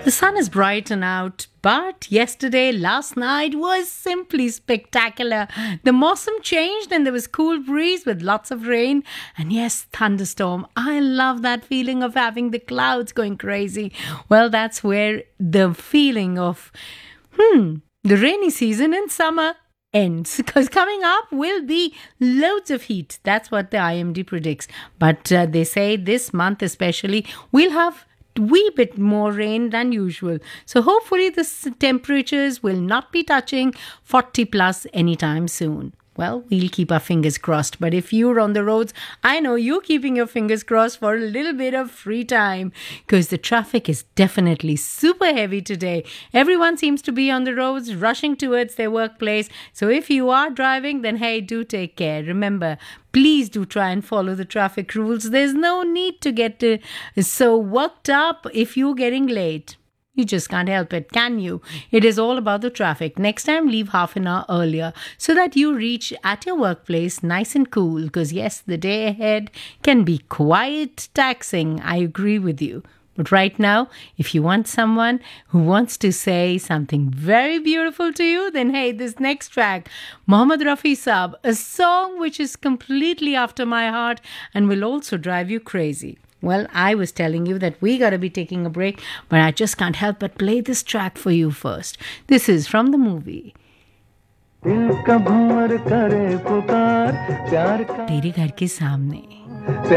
The sun is bright and out, but last night was simply spectacular. The Mossam changed and there was cool breeze with lots of rain. And yes, thunderstorm. I love that feeling of having the clouds going crazy. Well, that's where the feeling of, the rainy season in summer ends, because coming up will be loads of heat. That's what the IMD predicts. But they say this month especially, we'll have wee bit more rain than usual. So hopefully the temperatures will not be touching 40 plus anytime soon. Well, we'll keep our fingers crossed. But if you're on the roads, I know you're keeping your fingers crossed for a little bit of free time, because the traffic is definitely super heavy today. Everyone seems to be on the roads rushing towards their workplace. So if you are driving, then hey, do take care. Remember, please do try and follow the traffic rules. There's no need to get so worked up if you're getting late. You just can't help it, can you? It is all about the traffic. Next time, leave half an hour earlier so that you reach at your workplace nice and cool. Because yes, the day ahead can be quite taxing. I agree with you. But right now, if you want someone who wants to say something very beautiful to you, then hey, this next track, Mohammed Rafi Saab, a song which is completely after my heart and will also drive you crazy. Well, I was telling you that we got to be taking a break, but I just can't help but play this track for you first. This is from the movie तेरे घर के सामने.